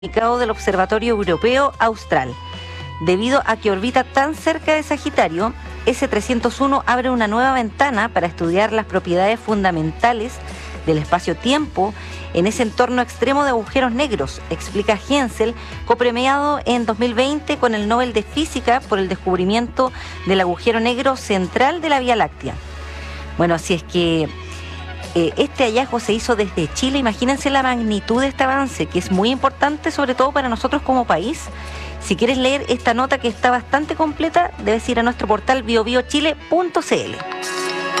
comunicado del Observatorio Europeo Austral. Debido a que orbita tan cerca de Sagitario, S301 abre una nueva ventana para estudiar las propiedades fundamentales del espacio-tiempo en ese entorno extremo de agujeros negros, explica Hensel, copremiado en 2020 con el Nobel de Física por el descubrimiento del agujero negro central de la Vía Láctea. Bueno, si es que este hallazgo se hizo desde Chile, imagínense la magnitud de este avance, que es muy importante, sobre todo para nosotros como país. Si quieres leer esta nota que está bastante completa, debes ir a nuestro portal biobiochile.cl.